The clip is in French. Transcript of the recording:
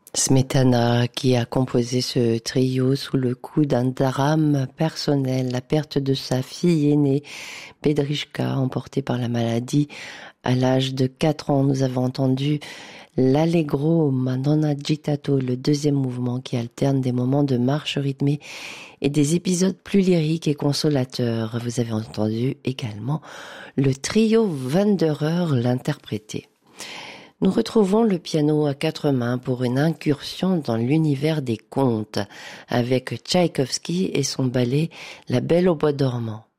Smetana, qui a composé ce trio sous le coup d'un drame personnel, la perte de sa fille aînée, Pedrichka, emportée par la maladie à l'âge de 4 ans. Nous avons entendu l'Allegro ma non agitato, le deuxième mouvement qui alterne des moments de marche rythmée et des épisodes plus lyriques et consolateurs. Vous avez entendu également le trio Wanderer l'interpréter. Nous retrouvons le piano à 4 mains pour une incursion dans l'univers des contes avec Tchaïkovski et son ballet La Belle au bois dormant.